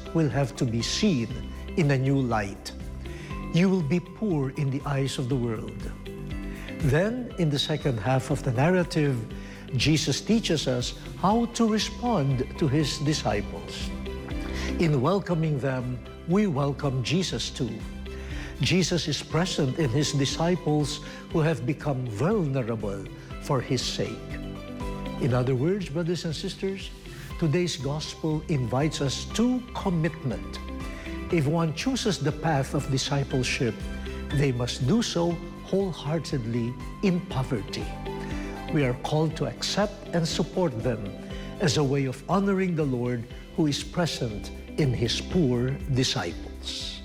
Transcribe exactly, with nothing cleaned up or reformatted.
will have to be seen in a new light. You will be poor in the eyes of the world. Then, in the second half of the narrative, Jesus teaches us how to respond to his disciples. In welcoming them, we welcome Jesus too. Jesus is present in his disciples who have become vulnerable for his sake. In other words, brothers and sisters, today's gospel invites us to commitment. If one chooses the path of discipleship, they must do so wholeheartedly in poverty. We are called to accept and support them as a way of honoring the Lord who is present in his poor disciples.